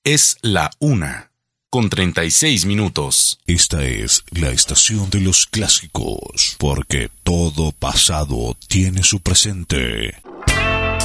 Es la 1:36. Esta es la estación de los clásicos, porque todo pasado tiene su presente.